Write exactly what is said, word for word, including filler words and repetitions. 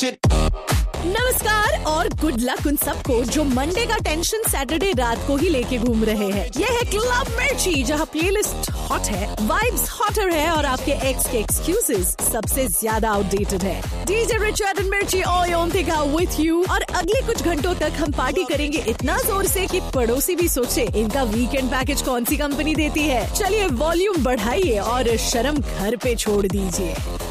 नमस्कार और good luck उन सबको जो मंडे का टेंशन सैटरडे रात को ही लेके घूम रहे हैं। ये है क्लब मिर्ची, जहाँ प्लेलिस्ट हॉट है, वाइब्स हॉटर है और आपके एक्स के एक्सक्यूजेस सबसे ज्यादा आउटडेटेड है। डीजे रिचर्ड एंड मिर्ची all on think with you. और अगले कुछ घंटों तक हम पार्टी करेंगे इतना जोर से कि पड़ोसी भी सोचे इनका वीकेंड पैकेज कौन सी कंपनी देती है। चलिए वॉल्यूम बढ़ाइए और शर्म घर पे छोड़ दीजिए।